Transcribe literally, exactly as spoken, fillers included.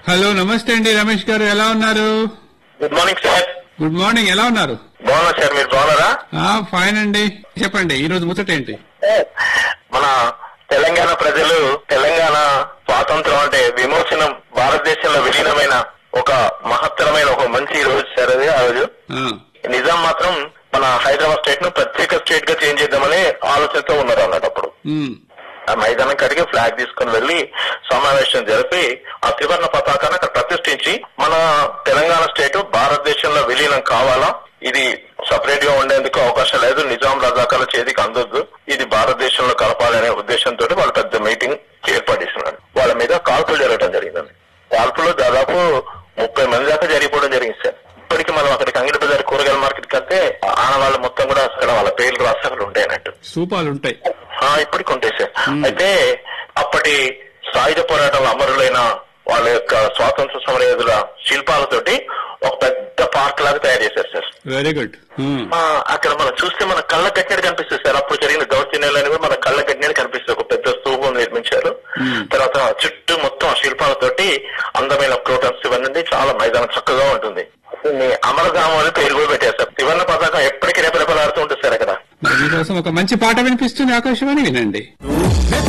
Hello, నమస్తే అండి రమేష్ గారు, ఎలా ఉన్నారు? Good morning sir. Good morning, ఎలా ఉన్నారు? బాగున్నా సార్, మీరు బాగున్నారా? ఫైన్ అండి. చెప్పండి, ఈ రోజు ముచ్చట ఏంటి? మన తెలంగాణ ప్రజలు తెలంగాణ స్వాతంత్రం అంటే విమోచనం, భారతదేశంలో విలీనమైన ఒక మహత్తరమైన ఒక మంచి రోజు సార్ అది. ఆ రోజు నిజాం మాత్రం మన హైదరాబాద్ స్టేట్ ను ప్రత్యేక స్టేట్ గా చేంజ్ చేద్దామని ఆలోచనతో ఉన్నారు అన్నట్టు. అప్పుడు ఆ మైదానం కడిగి ఫ్లాగ్ తీసుకుని వెళ్లి సమావేశం జరిపి ఆ త్రివర్ణ పతాకాన్ని అక్కడ ప్రతిష్ఠించి మన తెలంగాణ స్టేట్ భారతదేశంలో విలీనం కావాలా, ఇది సపరేట్ గా ఉండేందుకు అవకాశం లేదు, నిజాం రజాకాల చేతికి అందొద్దు, ఇది భారతదేశంలో కలపాలనే ఉద్దేశంతో వాళ్ళు పెద్ద మీటింగ్ ఏర్పాటు చేస్తున్నారు. వాళ్ళ మీద కాల్పులు జరగడం జరిగిందండి. కాల్పులు దాదాపు ముప్పై మంది దాకా జరిగిపోవడం జరిగింది సార్. ఇప్పటికి మనం అక్కడికి అంగడి బజార్ కూరగాయల మార్కెట్ కి వెళ్తే ఆనవాళ్ళు మొత్తం కూడా అక్కడ వాళ్ళ పేర్లు రాసి అక్కడ ఉంటాయి అన్నట్టు. సూపాలు ఉంటాయి ఇప్పటికి ఉంటాయి సార్. అయితే అప్పటి సాయుధ పోరాటం అమరులైన వాళ్ళ యొక్క స్వాతంత్ర సమరయోధుల శిల్పాలతోటి ఒక పెద్ద పార్క్ లాగా తయారు చేశారు సార్. Very good. అక్కడ మనం చూస్తే మన కళ్ళ కట్టినట్టు కనిపిస్తుంది సార్. అప్పుడు జరిగిన దౌర్జన్యాలు అనేవి మన కళ్ళ కట్టినట్టు కనిపిస్తుంది. ఒక పెద్ద స్తూపం నిర్మించారు. తర్వాత చుట్టూ మొత్తం శిల్పాలతోటి అందమైన క్రోటన్స్ ఇవన్నీ చాలా మైదానం చక్కగా ఉంటుంది. అమరధామం అని పేరు కూడా పెట్టారు సార్. త్రివర్ణ పతాకం ఎప్పటికీ రేపరేపలాడుతూ ఉంటుంది సార్ అక్కడ. మీకోసం ఒక మంచి పాట వినిపిస్తుంది, ఆకాశవాణి వినండి.